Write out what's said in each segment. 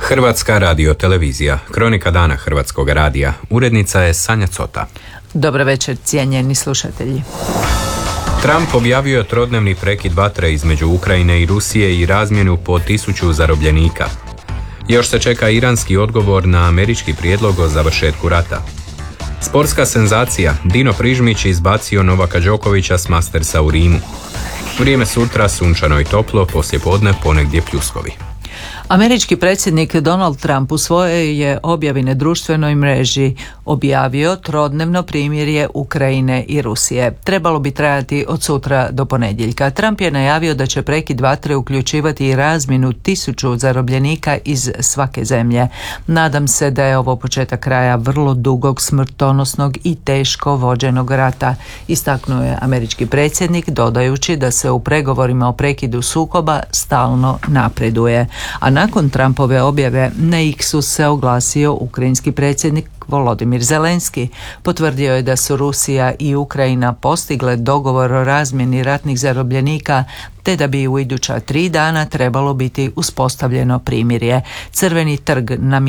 Hrvatska radiotelevizija, kronika dana Hrvatskog radija, urednica je Sanja Cota. Dobro večer, cijenjeni slušatelji. Trump objavio trodnevni prekid vatre između Ukrajine i Rusije i razmjenu po 1000 zarobljenika. Još se čeka iranski odgovor na američki prijedlog o završetku rata. Sportska senzacija, Dino Prižmić izbacio Novaka Đokovića s Mastersa u Rimu. Vrijeme sutra sunčano i toplo, poslijepodne ponegdje pljuskovi. Američki predsjednik Donald Trump u svojoj je objavi na društvenoj mreži objavio trodnevno primirje Ukrajine i Rusije. Trebalo bi trajati od sutra do ponedjeljka. Trump je najavio da će prekid vatre uključivati i razmjenu 1000 zarobljenika iz svake zemlje. Nadam se da je ovo početak kraja vrlo dugog, smrtonosnog i teško vođenog rata, istaknuo je američki predsjednik, dodajući da se u pregovorima o prekidu sukoba stalno napreduje. A nakon Trumpove objave na X-u se oglasio ukrajinski predsjednik Volodimir Zelenski. Potvrdio je da su Rusija i Ukrajina postigle dogovor o razmjeni ratnih zarobljenika, te da bi u iduća 3 dana trebalo biti uspostavljeno primirje. Crveni trg nam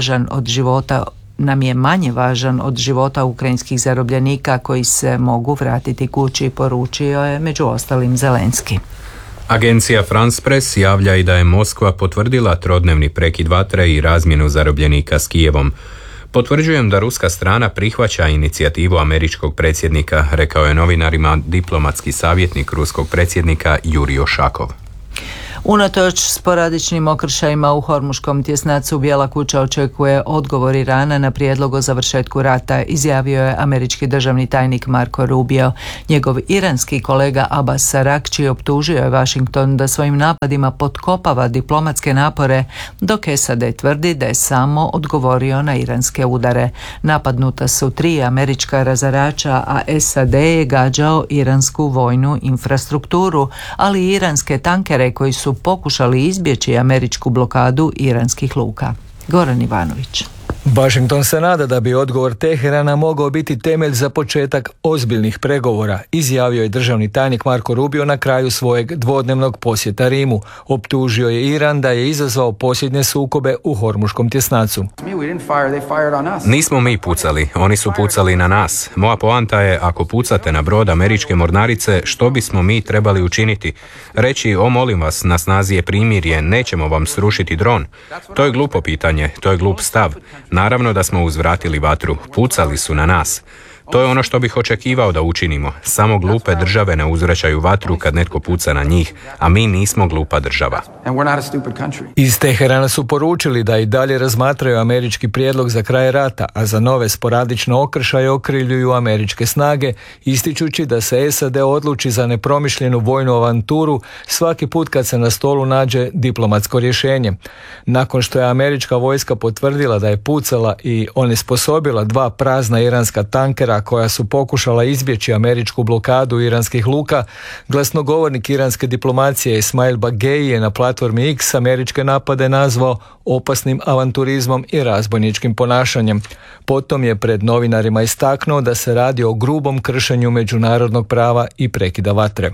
je manje važan od života ukrajinskih zarobljenika koji se mogu vratiti kući, poručio je među ostalim Zelenski. Agencija France Press javlja i da je Moskva potvrdila trodnevni prekid vatre i razmjenu zarobljenika s Kijevom. Potvrđujem da ruska strana prihvaća inicijativu američkog predsjednika, rekao je novinarima diplomatski savjetnik ruskog predsjednika Jurij Ušakov. Unatoč sporadičnim okršajima u Hormuškom tjesnacu, Bijela kuća očekuje odgovor Irana na prijedlog o završetku rata, izjavio je američki državni tajnik Marco Rubio. Njegov iranski kolega Abbas Araghči optužio je Washington da svojim napadima potkopava diplomatske napore, dok SAD tvrdi da je samo odgovorio na iranske udare. Napadnuta su 3 američka razarača, a SAD je gađao iransku vojnu infrastrukturu, ali i iranske tankere koji su pokušali izbjeći američku blokadu iranskih luka. Goran Ivanović. Washington se nada da bi odgovor Teherana mogao biti temelj za početak ozbiljnih pregovora, izjavio je državni tajnik Marco Rubio na kraju svojeg dvodnevnog posjeta Rimu. Optužio je Iran da je izazvao posljednje sukobe u Hormuškom tjesnacu. Nismo mi pucali, oni su pucali na nas. Moja poanta je, ako pucate na brod američke mornarice, što bismo mi trebali učiniti? Reći, molim vas, na snazi je primirje, nećemo vam srušiti dron. To je glupo pitanje, to je glup stav. Naravno da smo uzvratili vatru, pucali su na nas. To je ono što bih očekivao da učinimo. Samo glupe države ne uzvraćaju vatru kad netko puca na njih, a mi nismo glupa država. Iz Teherana su poručili da i dalje razmatraju američki prijedlog za kraj rata, a za nove sporadične okršaje okrivljuju američke snage, ističući da se SAD odluči za nepromišljenu vojnu avanturu svaki put kad se na stolu nađe diplomatsko rješenje. Nakon što je američka vojska potvrdila da je pucala i onesposobila 2 prazna iranska tankera koja su pokušala izbjeći američku blokadu iranskih luka, glasnogovornik iranske diplomacije Ismail Bagei je na platformi X američke napade nazvao opasnim avanturizmom i razbojničkim ponašanjem. Potom je pred novinarima istaknuo da se radi o grubom kršenju međunarodnog prava i prekida vatre.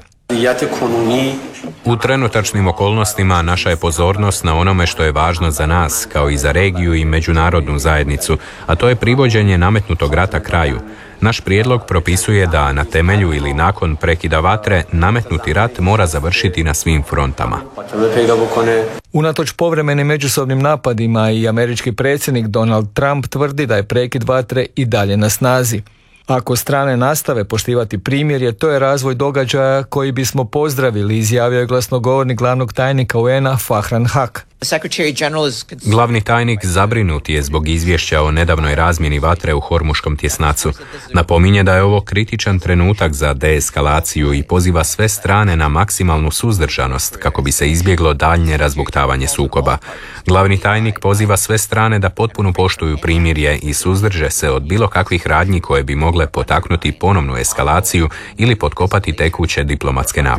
U trenutačnim okolnostima naša je pozornost na onome što je važno za nas, kao i za regiju i međunarodnu zajednicu, a to je privođenje nametnutog rata kraju. Naš prijedlog propisuje da na temelju ili nakon prekida vatre nametnuti rat mora završiti na svim frontama. Unatoč povremenim međusobnim napadima i američki predsjednik Donald Trump tvrdi da je prekid vatre i dalje na snazi. Ako strane nastave poštivati primirje, to je razvoj događaja koji bismo pozdravili, izjavio je glasnogovornik glavnog tajnika UN-a Fahran Haq. Glavni tajnik zabrinut je zbog izvješća o nedavnoj razmjeni vatre u Hormuškom tjesnacu. Napominje da je ovo kritičan trenutak za deeskalaciju i poziva sve strane na maksimalnu suzdržanost kako bi se izbjeglo daljnje razbuktavanje sukoba. Glavni tajnik poziva sve strane da potpuno poštuju primirje i suzdrže se od bilo kakvih radnji koje bi mogle potaknuti ponovnu eskalaciju ili potkopati tekuće diplomatske napore.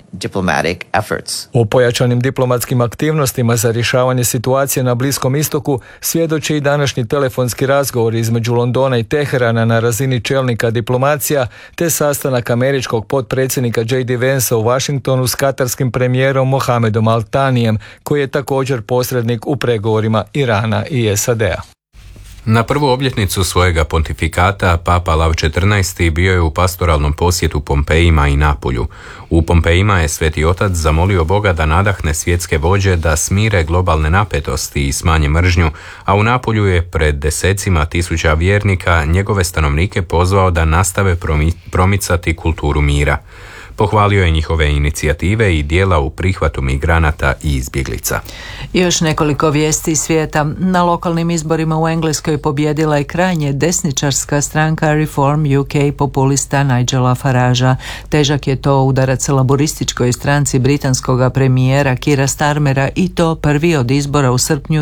diplomatic efforts. O pojačanim diplomatskim aktivnostima za rješavanje situacije na Bliskom istoku svjedoči i današnji telefonski razgovor između Londona i Teherana na razini čelnika diplomacija, te sastanak američkog potpredsjednika J.D. Vansa u Washingtonu s katarskim premijerom Mohamedom Al Thanijem, koji je također posrednik u pregovorima Irana i SAD-a. Na prvu obljetnicu svojega pontifikata Papa Lav XIV bio je u pastoralnom posjetu Pompejima i Napulju. U Pompejima je Sveti Otac zamolio Boga da nadahne svjetske vođe da smire globalne napetosti i smanje mržnju, a u Napulju je pred desecima tisuća vjernika njegove stanovnike pozvao da nastave promicati kulturu mira. Pohvalio je njihove inicijative i djela u prihvatu migranata i izbjeglica. Još nekoliko vijesti iz svijeta. Na lokalnim izborima u Engleskoj pobijedila je krajnje desničarska stranka Reform UK populista Nigela Faragea. Težak je to udarac laborističkoj stranci britanskog premijera Keira Starmera i to prvi od izbora u srpnju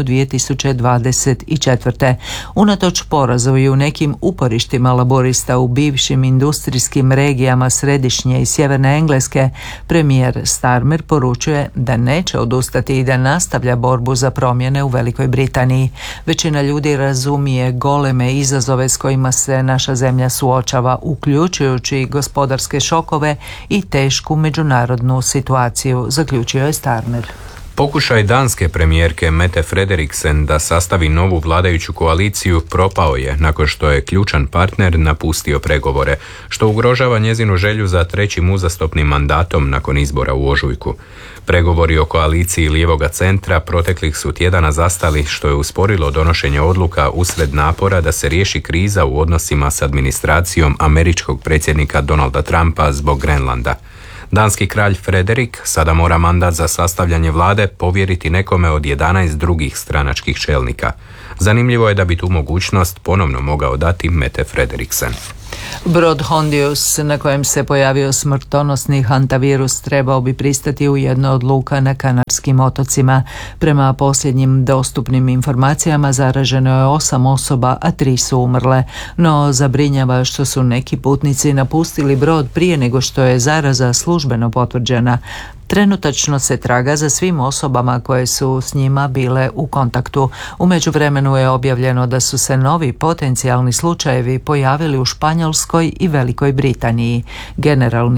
2024. Unatoč porazu i u nekim uporištima laborista u bivšim industrijskim regijama središnje i sjeverne Engleske, premijer Starmer poručuje da neće odustati i da nastavlja borbu za promjene u Velikoj Britaniji. Većina ljudi razumije goleme izazove s kojima se naša zemlja suočava, uključujući gospodarske šokove i tešku međunarodnu situaciju, zaključio je Starmer. Pokušaj danske premijerke Mette Frederiksen da sastavi novu vladajuću koaliciju propao je nakon što je ključan partner napustio pregovore, što ugrožava njezinu želju za trećim uzastopnim mandatom nakon izbora u ožujku. Pregovori o koaliciji lijevoga centra proteklih su tjedana zastali, što je usporilo donošenje odluka usred napora da se riješi kriza u odnosima s administracijom američkog predsjednika Donalda Trumpa zbog Grenlanda. Danski kralj Frederik sada mora mandat za sastavljanje vlade povjeriti nekome od 11 drugih stranačkih čelnika. Zanimljivo je da bi tu mogućnost ponovno mogao dati Mette Frederiksen. Brod Hondius na kojem se pojavio smrtonosni hantavirus trebao bi pristati u jednoj od luka na Kanarskim otocima. Prema posljednjim dostupnim informacijama zaraženo je 8 osoba, a 3 su umrle. No zabrinjava što su neki putnici napustili brod prije nego što je zaraza službeno potvrđena. Trenutačno se traga za svim osobama koje su s njima bile u kontaktu. U međuvremenu je objavljeno da su se novi potencijalni slučajevi pojavili u Španjolskoj i Velikoj Britaniji. Generalni